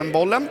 bollen.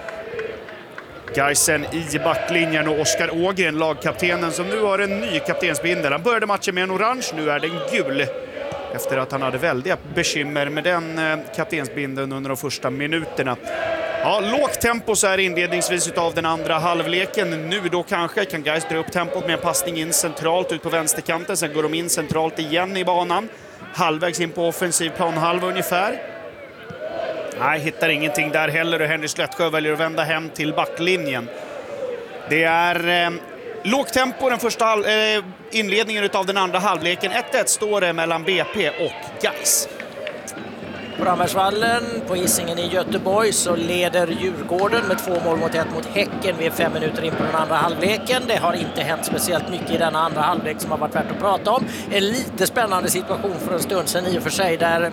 Gaisen i backlinjen och Oskar Ågren, lagkaptenen, som nu har en ny kaptensbindel. Han började matchen med en orange, nu är den gul. Efter att han hade väldiga bekymmer med den kaptensbindeln under de första minuterna. Ja, lågt tempo så här inledningsvis av den andra halvleken. Nu då kanske kan Gais dra upp tempot med en passning in centralt ut på vänsterkanten. Sen går de in centralt igen i banan. Halvvägs in på offensiv planhalva ungefär. Nej, hittar ingenting där heller och Henry Slättsjö väljer att vända hem till backlinjen. Det är lågt tempo den första inledningen av den andra halvleken. 1-1 står det mellan BP och Gais. På Rambergsvallen på Hisingen i Göteborg så leder Djurgården med 2 mål mot 1 mot Häcken. Vi är 5 minuter in på den andra halvleken. Det har inte hänt speciellt mycket i denna andra halvlek som har varit värt att prata om. En lite spännande situation för en stund sedan i och för sig där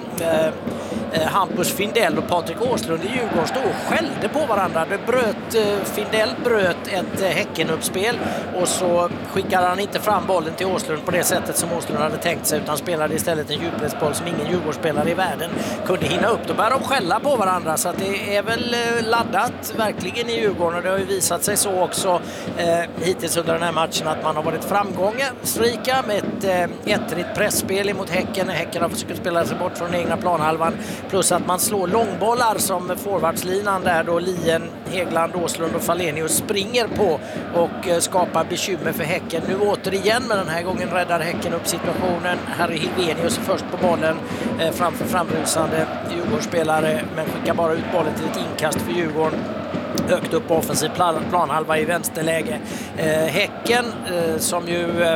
Hampus Findell och Patrik Åslund i Djurgården stod och skällde på varandra. Findell bröt ett Häcken-uppspel och så skickade han inte fram bollen till Åslund på det sättet som Åslund hade tänkt sig, utan spelade istället en djupledsboll som ingen Djurgårdsspelare i världen kunde hinna upp. Då började de skälla på varandra, så att det är väl laddat verkligen i Djurgården, och det har ju visat sig så också hittills under den här matchen att man har varit framgångsrika med ett ettrigt pressspel emot Häcken. Häcken har försökt spela sig bort från den egna planhalvan, plus att man slår långbollar som forwardslinan där då Lien, Hegland, Åslund och Falenius springer på och skapar bekymmer för Häcken. Nu återigen, men den här gången räddar Häcken upp situationen. Harry Higvenius är först på bollen framför framrusande Djurgårdsspelare, men skickar bara ut bollen till ett inkast för Djurgården högt upp på offensiv planhalva i vänsterläge. Häcken som ju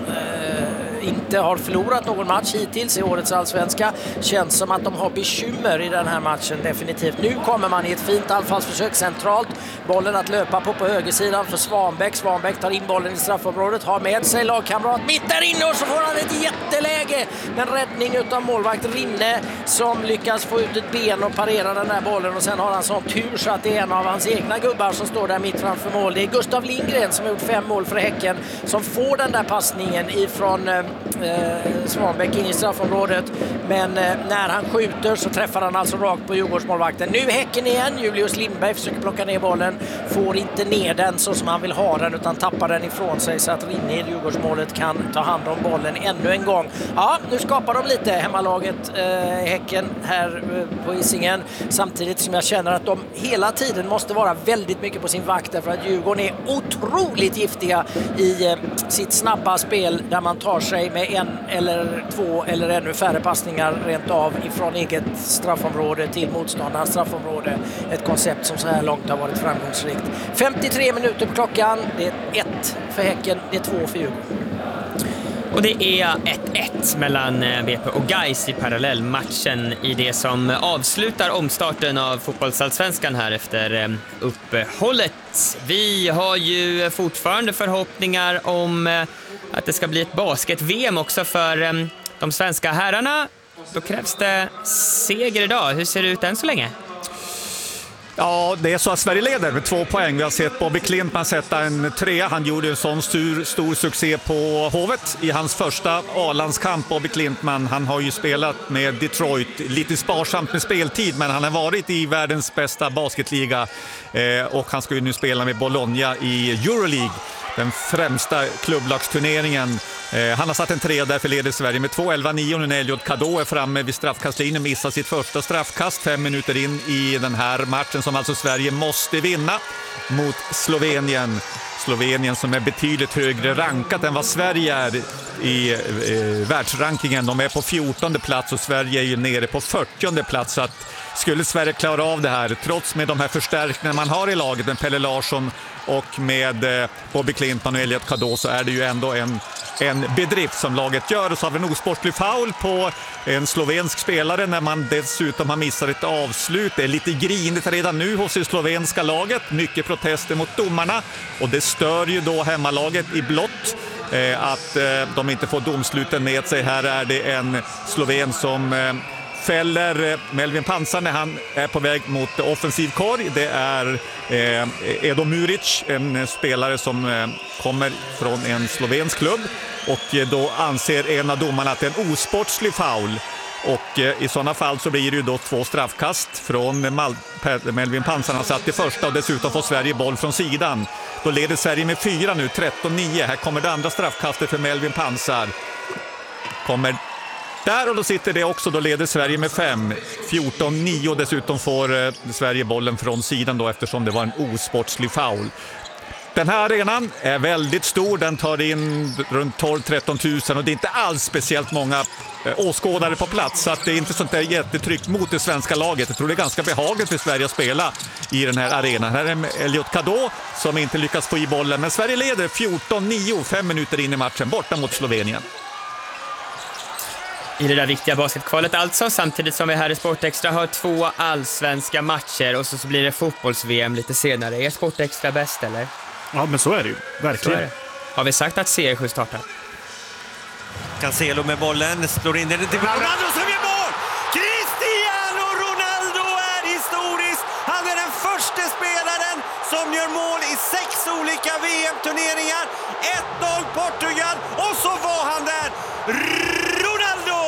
inte har förlorat någon match hittills i årets allsvenska, känns som att de har bekymmer i den här matchen definitivt. Nu kommer man i ett fint anfallsförsök centralt, bollen att löpa på högersidan för Svanbäck. Svanbäck tar in bollen i straffområdet, har med sig lagkamrat mitt där inne och så får han ett jätteläge. En räddning utav målvakt Rinne som lyckas få ut ett ben och parera den där bollen, och sen har han sån tur så att det är en av hans egna gubbar som står där mitt framför mål. Det är Gustav Lindgren som har gjort 5 mål för Häcken som får den där passningen ifrån Svanbäck in i straffområdet, men när han skjuter så träffar han alltså rakt på Djurgårdsmålvakten. Nu Häcken igen, Julius Lindberg försöker plocka ner bollen, får inte ner den så som han vill ha den, utan tappar den ifrån sig så att Rinne i Djurgårdsmålet kan ta hand om bollen ännu en gång. Ja, nu skapar de lite hemmalaget Häcken här på Hisingen, samtidigt som jag känner att de hela tiden måste vara väldigt mycket på sin vakt, därför att Djurgården är otroligt giftiga i sitt snabba spel där man tar sig med 1 eller 2 eller ännu färre passningar rent av ifrån eget straffområde till motståndarens straffområde. Ett koncept som så här långt har varit framgångsrikt. 53 minuter på klockan. Det är 1 för Häcken, det är 2 för Djurgården. Och det är 1-1 mellan BP och Gais i parallellmatchen i det som avslutar omstarten av fotbollsallsvenskan här efter uppehållet. Vi har ju fortfarande förhoppningar om att det ska bli ett basket-VM också för de svenska herrarna. Då krävs det seger idag. Hur ser det ut än så länge? Ja, det är så att Sverige leder med 2 poäng. Vi har sett Bobby Klintman sätta en 3. Han gjorde en sån stor succé på Hovet i hans första A-landskamp. Bobby Klintman, han har ju spelat med Detroit, lite sparsamt med speltid, men han har varit i världens bästa basketliga och han ska ju nu spela med Bologna i Euroleague, den främsta klubblagsturneringen. Han har satt en 3, därför leder Sverige med 2-11-9. Nu när Elliot Cadeau är framme vid straffkastlinjen, missar sitt första straffkast 5 minuter in i den här matchen som alltså Sverige måste vinna mot Slovenien. Slovenien som är betydligt högre rankat än vad Sverige är i världsrankingen. De är på 14:e plats och Sverige är ju nere på 40:e plats, så att skulle Sverige klara av det här, trots med de här förstärkningarna man har i laget med Pelle Larsson och med Bobby Klintman och Elliot Cadeau, så är det ju ändå en bedrift som laget gör. Och så har vi en osportlig foul på en slovensk spelare när man dessutom har missat ett avslut. Det är lite grinigt redan nu hos det slovenska laget. Mycket protester mot domarna och det stör ju då hemmalaget i blått att de inte får domsluten med sig. Här är det en sloven som fäller Melvin Pansar när han är på väg mot offensiv korg. Det är Edo Muric, en spelare som kommer från en slovensk klubb, och då anser en av domarna att det är en osportslig foul. Och i sådana fall så blir det ju då 2 straffkast från Melvin Pansar. Han satt i första och dessutom får Sverige boll från sidan. Då leder Sverige med 4 nu, 13-9. Här kommer det andra straffkastet för Melvin Pansar. Kommer där och då sitter det också, då leder Sverige med 5, 14-9. Dessutom får Sverige bollen från sidan då eftersom det var en osportslig foul. Den här arenan är väldigt stor, den tar in runt 12-13 000 och det är inte alls speciellt många åskådare på plats, så att det är inte sånt där jättetryck mot det svenska laget. Jag tror det är ganska behagligt för Sverige att spela i den här arenan. Här är Elliot Kadå som inte lyckas få i bollen, men Sverige leder 14-9, 5 minuter in i matchen, borta mot Slovenien. I det där viktiga basketkvalet alltså, samtidigt som vi här i Sportextra har 2 allsvenska matcher och så blir det fotbolls-VM lite senare. Är Sportextra bäst eller? Ja, men så är det ju. Verkligen. Så är det. Har vi sagt att CR7 startar? Cancelo med bollen, slår in den till Ronaldo som gör mål! Cristiano Ronaldo är historisk! Han är den första spelaren som gör mål i 6 olika VM-turneringar. 1-0 Portugal och så var han där! Ronaldo!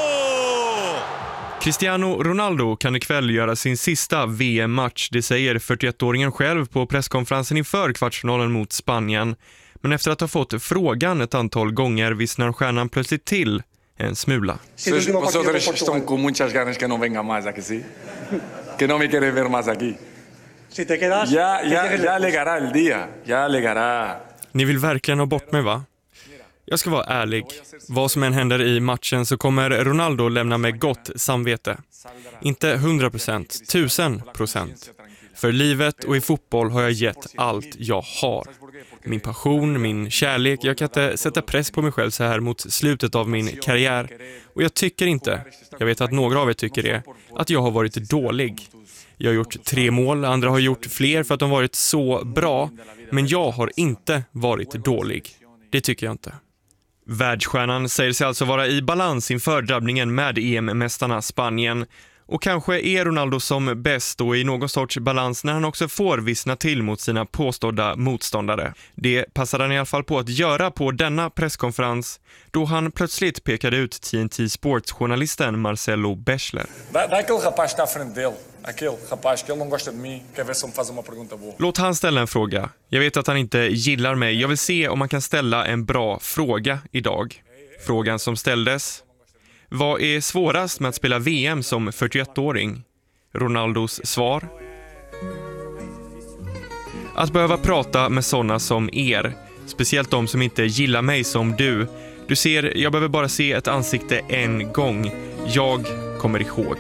Cristiano Ronaldo kan ikväll göra sin sista VM-match, det säger 41-åringen själv på presskonferensen inför kvartsfinalen mot Spanien. Men efter att ha fått frågan ett antal gånger vissnar stjärnan plötsligt till en smula. Vosotros están con muchas ganas que no venga más aquí, sí? Que no me quiere ver más aquí. Si te quedas, Ya llegará el día, ya llegará. Ni vill verkligen ha bort mig, va? Jag ska vara ärlig. Vad som än händer i matchen så kommer Ronaldo lämna med gott samvete. Inte 100%, 1000%. För livet och i fotboll har jag gett allt jag har. Min passion, min kärlek. Jag kan inte sätta press på mig själv så här mot slutet av min karriär. Och jag tycker inte, jag vet att några av er tycker det, att jag har varit dålig. Jag har gjort 3 mål, andra har gjort fler för att de varit så bra. Men jag har inte varit dålig. Det tycker jag inte. Världsstjärnan säger sig alltså vara i balans inför drabbningen med EM-mästarna Spanien. Och kanske är Ronaldo som bäst och i någon sorts balans när han också får vissna till mot sina påstådda motståndare. Det passade han i alla fall på att göra på denna presskonferens då han plötsligt pekade ut TNT Sports-journalisten Marcelo Bechler. Daquele rapaz está à frente dele. Aquele rapaz que ele não gosta de mim, quer ver se me faz uma pergunta boa. Låt han ställa en fråga. Jag vet att han inte gillar mig. Jag vill se om man kan ställa en bra fråga idag. Frågan som ställdes: vad är svårast med att spela VM som 41-åring? Ronaldos svar: att behöva prata med sådana som er. Speciellt de som inte gillar mig som du. Du ser, jag behöver bara se ett ansikte en gång. Jag kommer ihåg.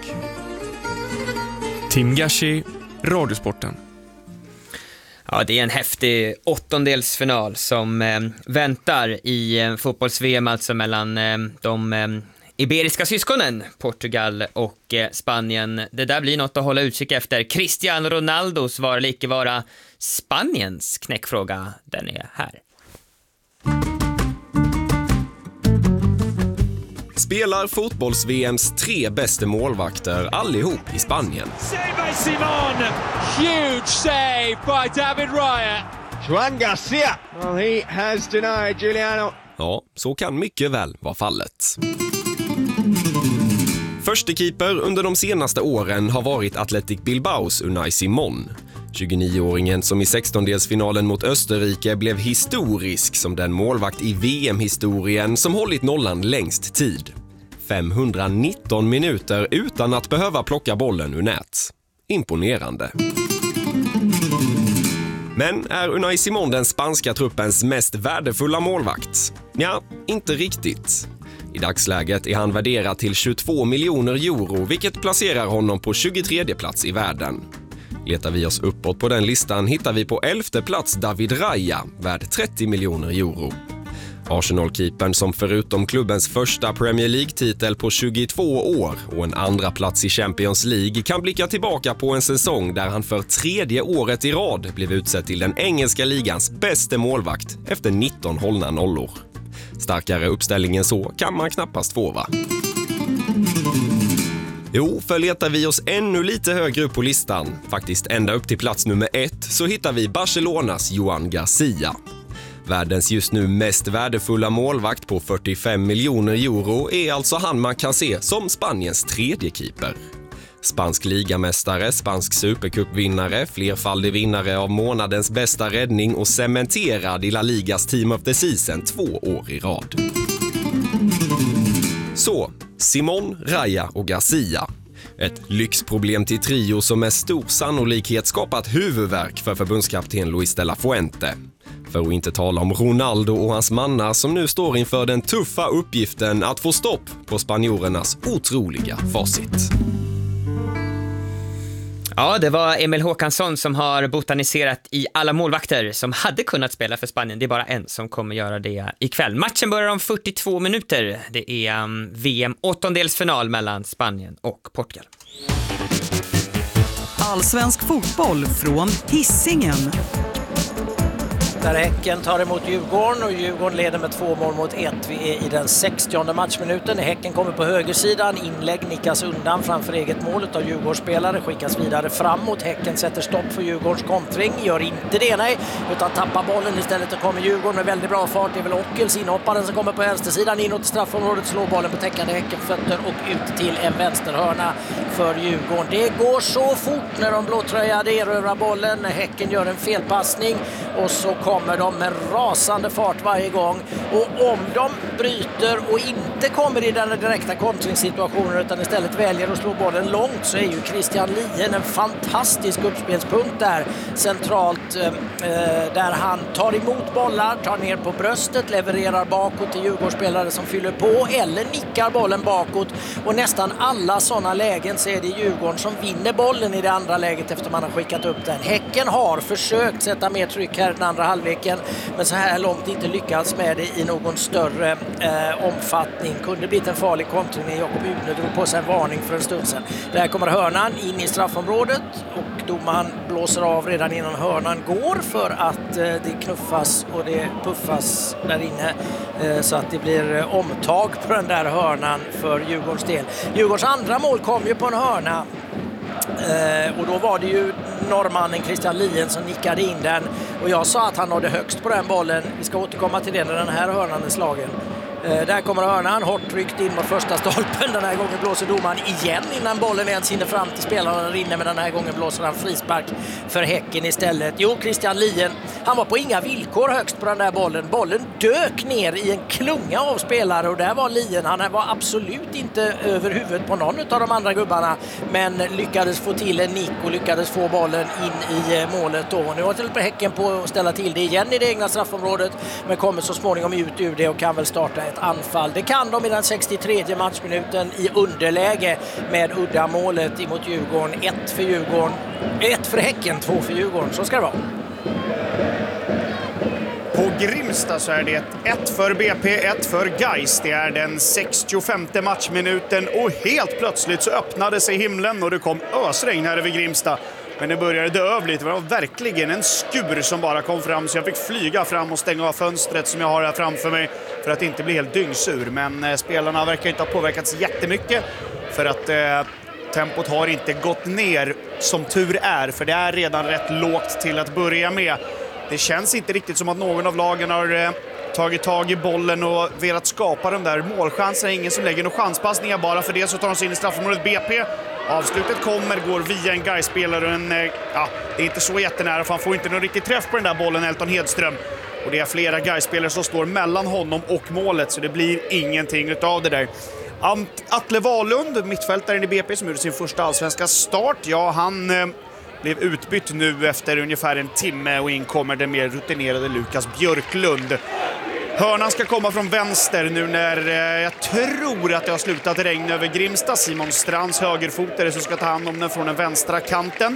Tim Gashi, Radiosporten. Ja, det är en häftig 8-delsfinal som väntar i fotbolls-VM, alltså mellan de iberiska syskonen, Portugal och Spanien. Det där blir något att hålla utkik efter. Cristiano Ronaldo svarar lika vara Spaniens knäckfråga. Den är här. Spelar fotbolls-VMs 3 bästa målvakter allihop i Spanien. Save by Simon! Huge save by David Raya! Juan Garcia! Well, he has denied Juliano. Ja, så kan mycket väl vara fallet. Förste keeper under de senaste åren har varit Athletic Bilbaos Unai Simon. 29-åringen som i 16-delsfinalen mot Österrike blev historisk som den målvakt i VM-historien som hållit nollan längst tid. 519 minuter utan att behöva plocka bollen ur nät. Imponerande. Men är Unai Simon den spanska truppens mest värdefulla målvakt? Ja, inte riktigt. I dagsläget är han värderad till 22 miljoner euro, vilket placerar honom på 23:e plats i världen. Letar vi oss uppåt på den listan hittar vi på 11:e plats David Raya, värd 30 miljoner euro. Arsenal-keepern som förutom klubbens första Premier League-titel på 22 år och en andra plats i Champions League kan blicka tillbaka på en säsong där han för 3:e året i rad blev utsedd till den engelska ligans bästa målvakt efter 19 hållna nollor. Starkare uppställningen så kan man knappast få, va? Jo, för letar vi oss ännu lite högre upp på listan, faktiskt ända upp till plats nummer 1, så hittar vi Barcelonas Juan Garcia. Världens just nu mest värdefulla målvakt på 45 miljoner euro är alltså han man kan se som Spaniens tredje keeper. Spansk ligamästare, spansk supercupvinnare, flerfaldig vinnare av månadens bästa räddning och cementerad i La Ligas Team of the Season 2 år i rad. Så, Simon, Raya och Garcia. Ett lyxproblem till trio som med stor sannolikhet skapat huvudvärk för förbundskapten Luis de la Fuente. För att inte tala om Ronaldo och hans mannar som nu står inför den tuffa uppgiften att få stopp på spanjorernas otroliga facit. Ja, det var Emil Håkansson som har botaniserat i alla målvakter som hade kunnat spela för Spanien. Det är bara en som kommer göra det ikväll. Matchen börjar om 42 minuter. Det är VM 8-delsfinal mellan Spanien och Portugal. Allsvensk fotboll från Hisingen. Där Häcken tar emot Djurgården och Djurgården leder med 2-1. Vi är i den 60:e matchminuten. Häcken kommer på högersidan. Inlägg nickas undan framför eget mål av Djurgårdsspelare. Skickas vidare framåt. Häcken sätter stopp för Djurgårdens kontring. Gör inte det, nej. Utan tappar bollen istället och kommer Djurgården med väldigt bra fart. Det är väl Ockels, inhopparen, som kommer på vänstersidan. Inåt straffområdet, slår bollen på täckande Häckenfötter och ut till en vänsterhörna för Djurgården. Det går så fort när de blåtröjade erövrar bollen. Häcken gör en felpassning och så kommer de med rasande fart varje gång. Och om de bryter och inte kommer i den direkta kontringssituationen utan istället väljer att slå bollen långt, så är ju Christian Lien en fantastisk uppspelspunkt där centralt, där han tar emot bollar, tar ner på bröstet, levererar bakåt till Djurgårdsspelare som fyller på eller nickar bollen bakåt. Och nästan alla sådana lägen så är det Djurgården som vinner bollen i det andra läget efter man har skickat upp den. Häcken har försökt sätta mer tryck här den andra halvleken, men så här långt inte lyckats med det i någon större omfattning. Kunde blivit en farlig kontring när Jakob Udne drog på sig en varning för en stund sedan. Där kommer hörnan in i straffområdet och domaren blåser av redan innan hörnan går för att det knuffas och det puffas där inne, så att det blir omtag på den där hörnan för Djurgårdens del. Djurgårdens andra mål kom ju på en hörna. Och då var det ju norrmannen Christian Lien som nickade in den, och jag sa att han nådde högst på den bollen. Vi ska återkomma till det när den här hörnan är slagen. Där kommer hörnan, hårt tryckt in mot första stolpen. Den här gången blåser domaren igen innan bollen ens hinner fram till spelarna där inne, men den här gången blåser han frispark för Häcken istället. Jo, Christian Lien, han var på inga villkor högst på den där bollen. Bollen dök ner i en klunga av spelare och där var Lien. Han var absolut inte över huvudet på någon av de andra gubbarna, men lyckades få till en nick och lyckades få bollen in i målet då. Nu har till Häcken på att ställa till det igen i det egna straffområdet, men kommer så småningom ut ur det och kan väl starta ett anfall. Det kan de i den 63:e matchminuten i underläge med uddamålet emot Djurgården. 1 för Djurgården, 1 för Häcken, 2 för Djurgården. Så ska det vara. På Grimsta så är det 1 för BP, 1 för Gais. Det är den 65:e matchminuten och helt plötsligt så öppnade sig himlen och det kom ösregn här över Grimsta. Men det började dö av lite. Det var verkligen en skur som bara kom fram, så jag fick flyga fram och stänga av fönstret som jag har här framför mig för att inte bli helt dyngsur. Men spelarna verkar inte ha påverkats jättemycket för att tempot har inte gått ner som tur är, för det är redan rätt lågt till att börja med. Det känns inte riktigt som att någon av lagen har tagit tag i bollen och velat skapa de där målchanserna. Ingen som lägger några chanspassningar, bara för det så tar de sig in i straffområdet BP. Avslutet går via en Gais-spelare och det är inte så jättenära, för han får inte någon riktig träff på den där bollen, Elton Hedström. Och det är flera Gais-spelare som står mellan honom och målet, så det blir ingenting utav det där. Atle Wahlund, mittfältaren i BP som gjorde sin första allsvenska start, han blev utbytt nu efter ungefär en timme och in kommer den mer rutinerade Lukas Björklund. Hörnan ska komma från vänster nu när jag tror att det har slutat regna över Grimsta. Simon Strands högerfotare som ska ta hand om den från den vänstra kanten.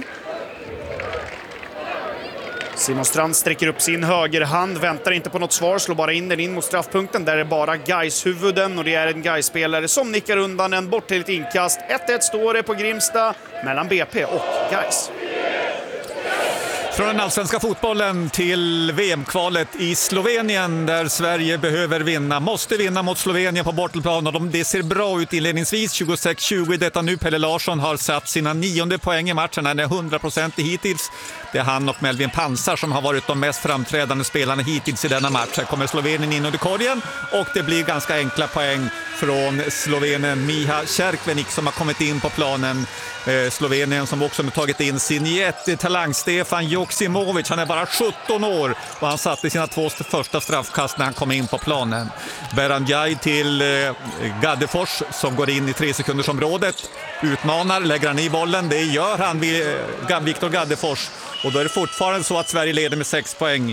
Simon Strand sträcker upp sin högerhand, väntar inte på något svar, slår bara in den in mot straffpunkten. Där är bara Gais-huvuden och det är en Gais-spelare som nickar undan en bort till ett inkast. 1-1 står det på Grimsta mellan BP och Gais. Från den allsvenska fotbollen till VM-kvalet i Slovenien där Sverige behöver vinna. Måste vinna mot Slovenien på bortaplan och det ser bra ut inledningsvis. 26-20 detta nu. Pelle Larsson har satt sina 9:e poäng i matchen. Han är 100% hittills. Det är han och Melvin Pansar som har varit de mest framträdande spelarna hittills i denna match. Här kommer Slovenien in under korgen och det blir ganska enkla poäng från Slovenen Miha Cerkvenik som har kommit in på planen. Slovenien som också har tagit in sin jättetalang Stefan Joksimovic. Han är bara 17 år och han satte sina 2 första straffkast när han kom in på planen. Beranjaj till Gaddefors som går in i 3-sekundersområdet. Utmanar, lägger han i bollen. Det gör han Viktor Gaddefors. Och då är det fortfarande så att Sverige leder med 6 poäng.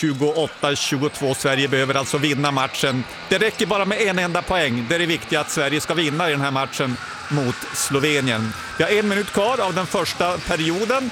28-22. Sverige behöver alltså vinna matchen. Det räcker bara med en enda poäng. Det är det viktiga att Sverige ska vinna i den här matchen mot Slovenien. Vi har 1 minut kvar av den första perioden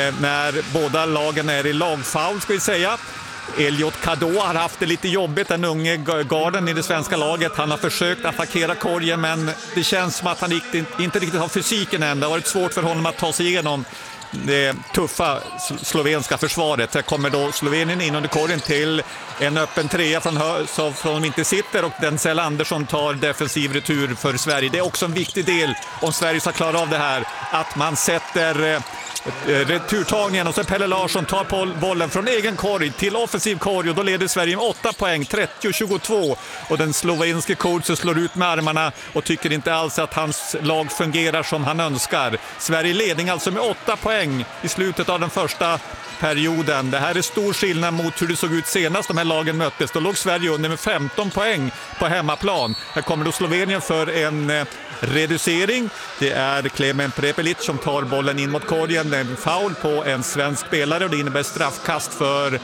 när båda lagen är i lagfoul ska vi säga. Elliot Kadå har haft det lite jobbigt, den unge garden i det svenska laget. Han har försökt attackera korgen men det känns som att han inte riktigt har fysiken än. Det har varit svårt för honom att ta sig igenom det tuffa slovenska försvaret. Här kommer då Slovenien in under korgen till en öppen trea från de inte sitter och Denzel Andersson tar defensiv retur för Sverige. Det är också en viktig del om Sverige ska klara av det här att man sätter returtagningen och så Pelle Larsson tar bollen från egen korg till offensiv korg och då leder Sverige med 8 poäng, 30-22 och den slovenske coachen slår ut med armarna och tycker inte alls att hans lag fungerar som han önskar. Sverige ledning alltså med 8 poäng i slutet av den första perioden. Det här är stor skillnad mot hur det såg ut senast de här lagen möttes. Då låg Sverige under med 15 poäng på hemmaplan. Här kommer då Slovenien för en reducering. Det är Klemen Prepelic som tar bollen in mot korgen. Det är en foul på en svensk spelare och det innebär straffkast för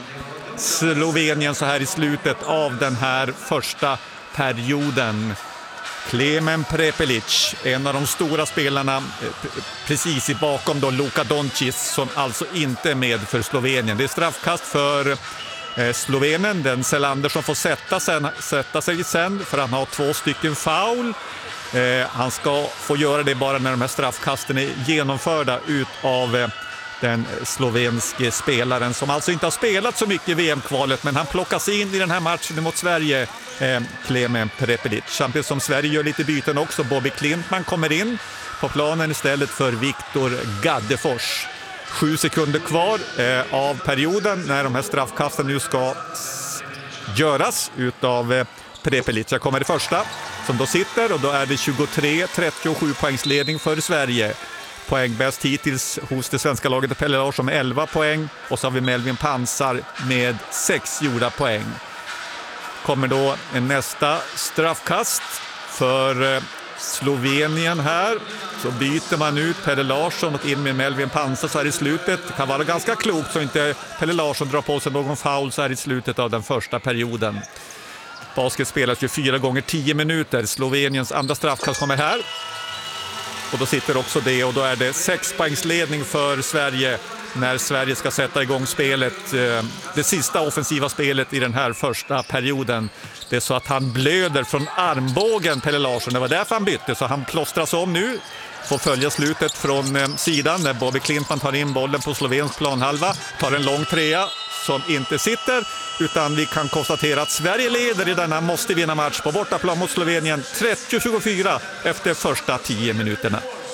Slovenien så här i slutet av den här första perioden. Klemen Prepelic, en av de stora spelarna precis i bakom då Luka Doncic som alltså inte är med för Slovenien. Det är straffkast för Slovenen. Denzel Andersson får sätta sig sen för han har 2 stycken foul. Han ska få göra det bara när de här straffkasten är genomförda ut av den slovenske spelaren som alltså inte har spelat så mycket i VM-kvalet men han plockas in i den här matchen mot Sverige, Klemen Prepelic. Samtidigt som Sverige gör lite byten också. Bobby Klintman kommer in på planen istället för Viktor Gaddefors. 7 sekunder kvar av perioden när de här straffkasten nu ska göras utav Prepelic. Jag kommer det första som då sitter och då är det 23-37 poängsledning för Sverige. Poäng bäst hittills hos det svenska laget är Pelle Larsson med 11 poäng och så har vi Melvin Pansar med 6 gjorda poäng. Kommer då en nästa straffkast för Slovenien här. Så byter man ut Pelle Larsson och in med Melvin Pansar så här i slutet. Det kan vara ganska klokt så inte Pelle Larsson drar på sig någon foul så här i slutet av den första perioden. Basket spelas 24 gånger 10 minuter. Sloveniens andra straffkast kommer här. Och då sitter också det och då är det 6 poängsledning för Sverige när Sverige ska sätta igång spelet. Det sista offensiva spelet i den här första perioden. Det är så att han blöder från armbågen, Pelle Larsson. Det var därför han bytte så han plåstras om nu. Får följa slutet från sidan när Bobby Klintman tar in bollen på slovensk planhalva. Tar en lång trea som inte sitter utan vi kan konstatera att Sverige leder i denna måste vinna match på bortaplan mot Slovenien 30-24 efter första 10 minuterna.